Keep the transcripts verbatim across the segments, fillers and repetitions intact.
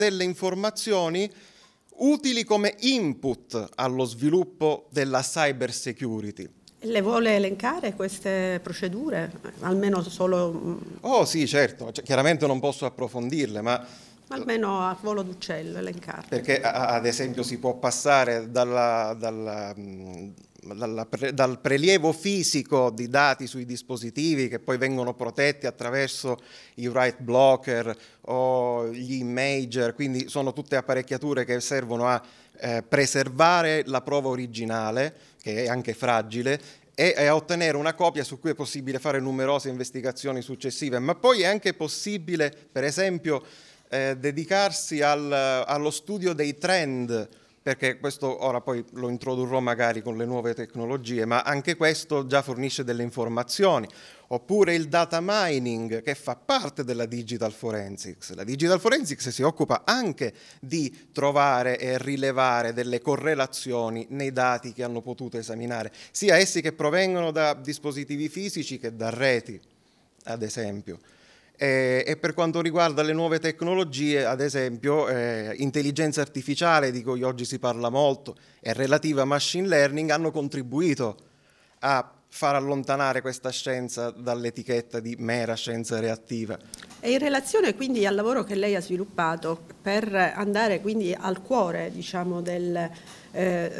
delle informazioni utili come input allo sviluppo della cyber security. Le vuole elencare queste procedure? Almeno solo... Oh sì, certo, cioè, chiaramente non posso approfondirle, ma... almeno a volo d'uccello elencare. Perché ad esempio si può passare dalla, dalla, dalla pre, dal prelievo fisico di dati sui dispositivi che poi vengono protetti attraverso i write blocker o gli imager, quindi sono tutte apparecchiature che servono a eh, preservare la prova originale, che è anche fragile, e a ottenere una copia su cui è possibile fare numerose investigazioni successive, ma poi è anche possibile, per esempio, Eh, dedicarsi al, allo studio dei trend, perché questo ora poi lo introdurrò magari con le nuove tecnologie, ma anche questo già fornisce delle informazioni. Oppure il data mining, che fa parte della digital forensics. La digital forensics si occupa anche di trovare e rilevare delle correlazioni nei dati che hanno potuto esaminare, sia essi che provengono da dispositivi fisici che da reti, ad esempio. E per quanto riguarda le nuove tecnologie, ad esempio, eh, intelligenza artificiale, di cui oggi si parla molto, e relativa machine learning hanno contribuito a far allontanare questa scienza dall'etichetta di mera scienza reattiva. E in relazione quindi al lavoro che lei ha sviluppato per andare quindi al cuore, diciamo, del, eh,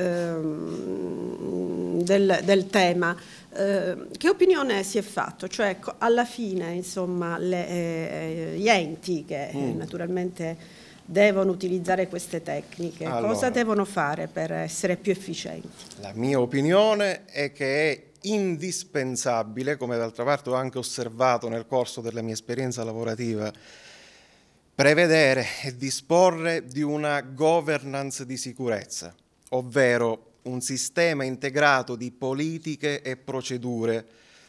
ehm, del, del tema, eh, che opinione si è fatto? Cioè alla fine, insomma, le, eh, gli enti che mm. naturalmente devono utilizzare queste tecniche, allora, cosa devono fare per essere più efficienti? La mia opinione è che è indispensabile, come d'altra parte ho anche osservato nel corso della mia esperienza lavorativa, prevedere e disporre di una governance di sicurezza, ovvero un sistema integrato di politiche e procedure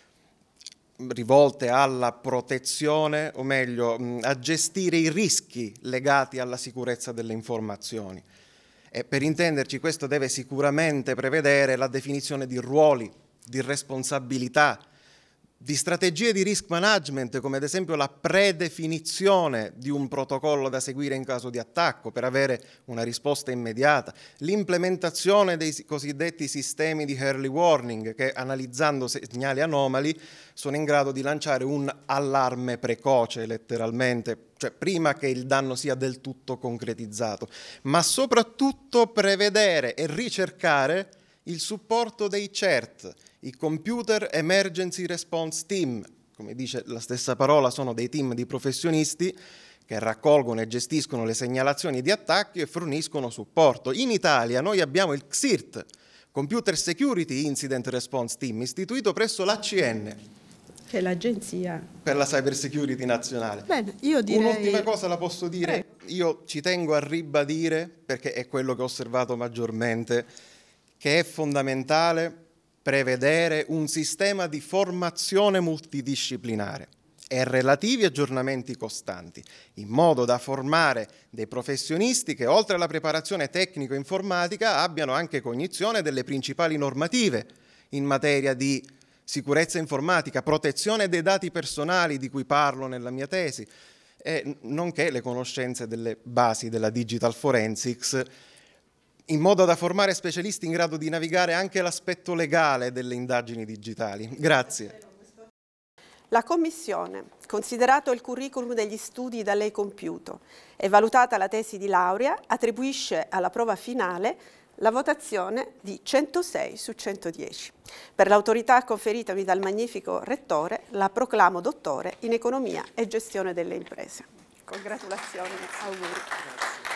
rivolte alla protezione, o meglio, a gestire i rischi legati alla sicurezza delle informazioni. E per intenderci, questo deve sicuramente prevedere la definizione di ruoli, di responsabilità, di strategie di risk management, come ad esempio la predefinizione di un protocollo da seguire in caso di attacco per avere una risposta immediata, l'implementazione dei cosiddetti sistemi di early warning che, analizzando segnali anomali, sono in grado di lanciare un allarme precoce, letteralmente, cioè prima che il danno sia del tutto concretizzato, ma soprattutto prevedere e ricercare il supporto dei C E R T, i Computer Emergency Response Team, come dice la stessa parola, sono dei team di professionisti che raccolgono e gestiscono le segnalazioni di attacchi e forniscono supporto. In Italia noi abbiamo il C S I R T, Computer Security Incident Response Team, istituito presso l'A C N, che è l'agenzia per la cyber security nazionale. Bene, io direi... Un'ultima cosa la posso dire? Eh. Io ci tengo a ribadire, perché è quello che ho osservato maggiormente, che è fondamentale prevedere un sistema di formazione multidisciplinare e relativi aggiornamenti costanti, in modo da formare dei professionisti che, oltre alla preparazione tecnico-informatica, abbiano anche cognizione delle principali normative in materia di sicurezza informatica, protezione dei dati personali di cui parlo nella mia tesi, e nonché le conoscenze delle basi della digital forensics, in modo da formare specialisti in grado di navigare anche l'aspetto legale delle indagini digitali. Grazie. La Commissione, considerato il curriculum degli studi da lei compiuto e valutata la tesi di laurea, attribuisce alla prova finale la votazione di centosei su centodieci. Per l'autorità conferitami dal magnifico Rettore, la proclamo dottore in economia e gestione delle imprese. Congratulazioni, auguri.